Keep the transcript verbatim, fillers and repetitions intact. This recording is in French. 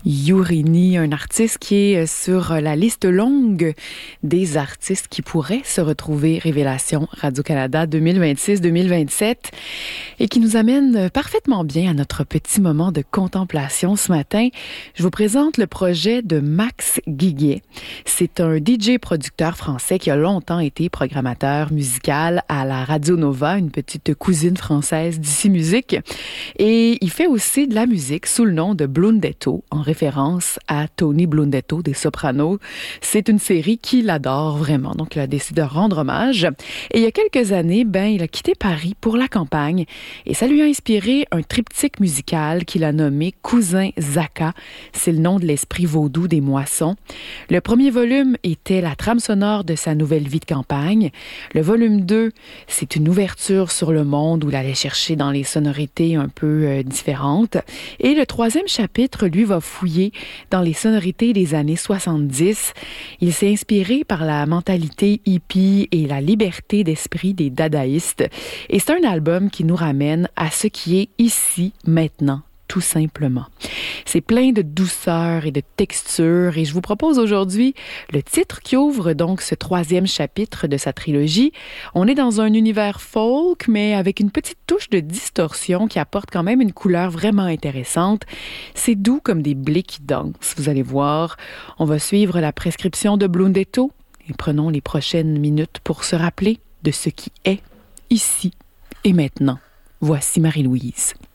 Yourini, un artiste qui est sur la liste longue des artistes qui pourraient se retrouver Révélation Radio-Canada deux mille vingt-six deux mille vingt-sept et qui nous amène parfaitement bien à notre petit moment de contemplation ce matin. Je vous présente le projet de Max Guiguet. C'est un D J producteur français qui a longtemps été programmateur musical à la Radio Nova, une petite cousine française d'Ici Musique. Et il fait aussi de la musique sous le nom de Blundetto, en référence à Tony Blundetto des Sopranos. C'est une série qu'il adore vraiment, donc il a décidé de rendre hommage. Et il y a quelques années, ben, il a quitté Paris pour la campagne et ça lui a inspiré un triptyque musical qu'il a nommé Cousin Zaka. C'est le nom de l'esprit vaudou des moissons. Le premier volume était la trame sonore de sa nouvelle vie de campagne. Le volume deux, c'est une ouverture sur le monde où il allait chercher dans les sonorités un peu euh, différentes. Et le troisième chapitre, lui, va fouiller dans les sonorités des années soixante-dix. Il s'est inspiré par la mentalité hippie et la liberté d'esprit des dadaïstes. Et c'est un album qui nous ramène à ce qui est ici, maintenant, tout simplement. C'est plein de douceur et de texture et je vous propose aujourd'hui le titre qui ouvre donc ce troisième chapitre de sa trilogie. On est dans un univers folk, mais avec une petite touche de distorsion qui apporte quand même une couleur vraiment intéressante. C'est doux comme des blés qui dansent, vous allez voir. On va suivre la prescription de Blundetto et prenons les prochaines minutes pour se rappeler de ce qui est ici et maintenant. Voici Marie-Louise.